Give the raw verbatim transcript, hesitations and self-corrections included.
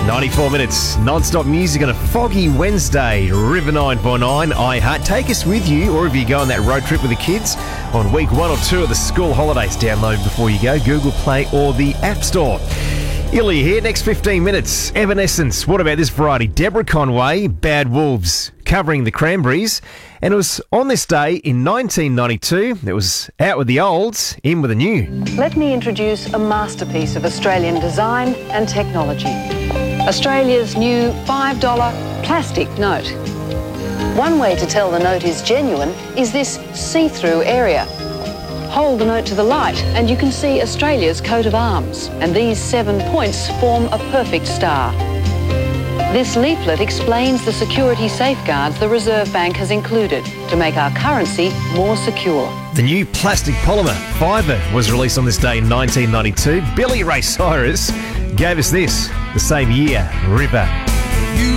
ninety-four minutes non-stop music on a foggy Wednesday. River nine four nine, iHeart. Take us with you, or if you go on that road trip with the kids on week one or two of the school holidays. Download before you go, Google Play or the App Store. Illy here, next fifteen minutes. Evanescence. What about this variety? Deborah Conway, Bad Wolves, covering the Cranberries. And it was on this day in nineteen ninety-two. It was out with the olds, in with the new. Let me introduce a masterpiece of Australian design and technology. Australia's new five dollar plastic note. One way to tell the note is genuine is this see-through area. Hold the note to the light and you can see Australia's coat of arms, and these seven points form a perfect star. This leaflet explains the security safeguards the Reserve Bank has included to make our currency more secure. The new plastic polymer, Fibre, was released on this day in nineteen ninety-two. Billy Ray Cyrus gave us this the same year, River.